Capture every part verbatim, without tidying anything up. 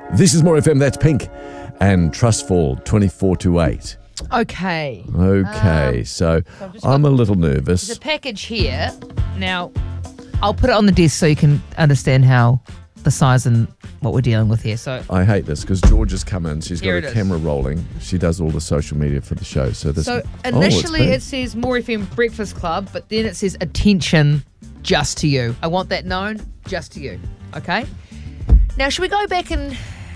This is More F M, that's Pink. And Trustfall, twenty-four to eight. Okay. Okay, Um, so, so I've I'm got, a little nervous. There's a package here. Now, I'll put it on the desk so you can understand how the size and what we're dealing with here. So I hate this because George has come in. She's got Here a it is. camera rolling. She does all the social media for the show. So this. So oh, initially it's it says More F M Breakfast Club, but then it says attention just to you. I want that known, just to you. Okay? Now, should we go back and...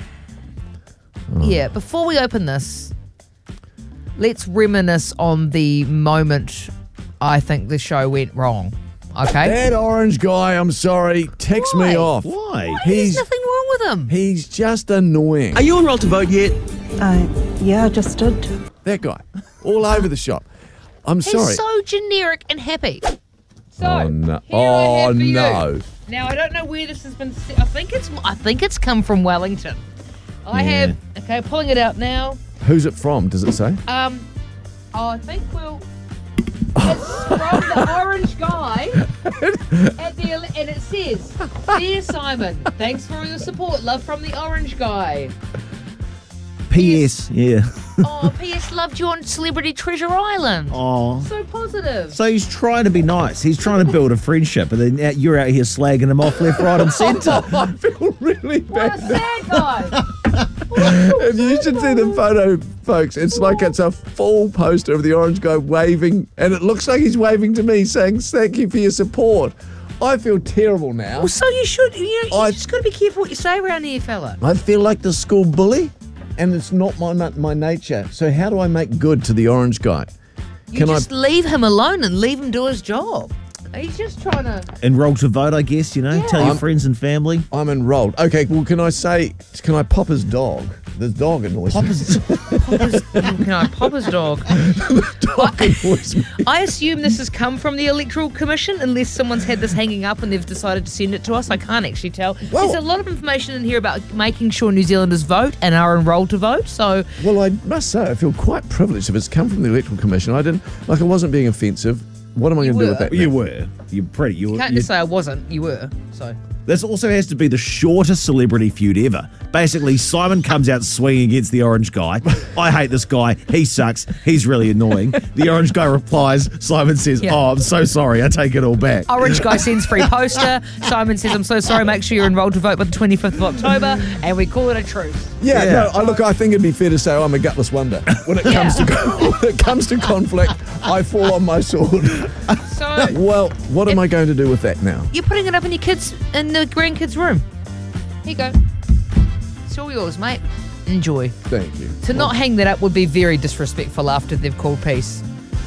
Oh. Yeah, before we open this, let's reminisce on the moment I think the show went wrong. Okay? That orange guy, I'm sorry, ticks Why? me off. Why? There's He's nothing wrong with him. he's just annoying. Are you enrolled to vote yet? Uh, yeah, I just did. That guy, all over the shop. I'm He's sorry. so generic and happy. So, Oh, no. here I Oh, have for you. no. Now, I don't know where this has been set. I think it's I think it's come from Wellington. I Yeah. have, okay, pulling it out now. Who's it from? Does it say? Um, oh, I think we'll... It's from the orange guy at the, ele- and it says, Dear Simon, thanks for all your support. Love from the orange guy. P S. Yeah. Oh, P S loved you on Celebrity Treasure Island. Oh. So positive. So he's trying to be nice. He's trying to build a friendship, but then out- you're out here slagging him off left, right, and centre. I feel really What a bad. sad guy. If you should see the photo, folks, it's like it's a full poster of the orange guy waving, and it looks like he's waving to me saying, thank you for your support. I feel terrible now. Well, so you should. You, you I- just got to be careful what you say around here, fella. I feel like the school bully, and it's not my my nature. So how do I make good to the orange guy? You Can I- just leave him alone and leave him do his job. He's just trying to. Enrolled to vote, I guess, you know. Yeah. Tell your I'm- friends and family. I'm enrolled. Okay, well, can I say, can I pop his dog? The dog annoys me. Pop his, can I pop his dog? Dog annoys me. I assume this has come from the Electoral Commission, unless someone's had this hanging up and they've decided to send it to us. I can't actually tell. Well- There's a lot of information in here about making sure New Zealanders vote and are enrolled to vote. So Well, I must say, I feel quite privileged if it's come from the Electoral Commission. I didn't, like, I wasn't being offensive. What am I You going to do were. with that? You now? were. You're pretty. You you were. can't you- just say I wasn't. You were. So This also has to be the shortest celebrity feud ever. Basically, Simon comes out swinging against the orange guy. I hate this guy. He sucks. He's really annoying. The orange guy replies. Simon says, Yeah. oh, I'm so sorry. I take it all back. orange guy sends free poster. Simon says, I'm so sorry. Make sure you're enrolled to vote by the twenty-fifth of October. And we call it a truce. Yeah, Yeah. no, I, look, I think it'd be fair to say I'm a gutless wonder. When it comes to when it comes to conflict, I fall on my sword. So Well, what am I going to do with that now? you're putting it up in your kids in the grandkids' room. Here you go. It's all yours, mate. Enjoy. Thank you. To not hang that up would be very disrespectful after they've called peace.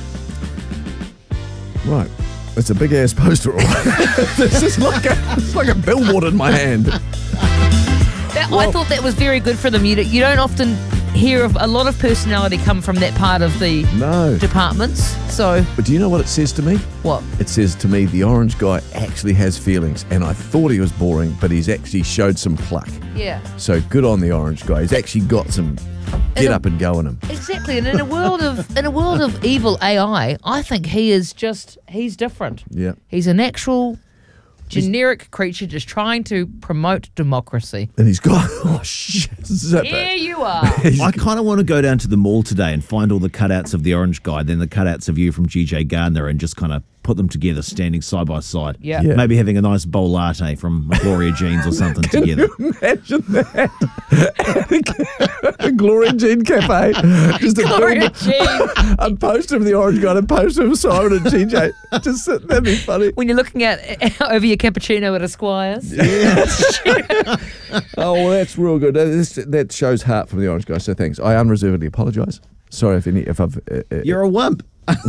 Right. It's a big ass poster. All right. This is like a, it's like a billboard in my hand. That, I Well- thought that was very good for them. You, you don't often hear of a lot of personality come from that part of the No. departments. So, But do you know what it says to me? what? It says to me, the orange guy actually has feelings, and I thought he was boring, but he's actually showed some pluck. Yeah. So good on the orange guy. He's actually got some get And a- up and go in him. Exactly. And in a world of in a world of evil A I, I think he is just he's different. Yeah. He's an actual generic creature just trying to promote democracy. And he's got, oh shit, zip Here it. you are. I kind of want to go down to the mall today and find all the cutouts of the orange guy, then the cutouts of you from G J Gardner, and just kind of put them together, standing side by side. Yeah. Yeah. Maybe having a nice bowl latte from Gloria Jeans or something together. Imagine that. A Gloria Jean Cafe. Just a, Gloria billboard- Jean. a poster of the orange guy and a poster of Simon and G J. Just sit- that'd be funny. When you're looking at over your cappuccino at Esquire's. Oh, well, that's real good. That, is- that shows heart from the orange guy, so thanks. I unreservedly apologise. Sorry if any if I've... Uh, uh, You're a wimp.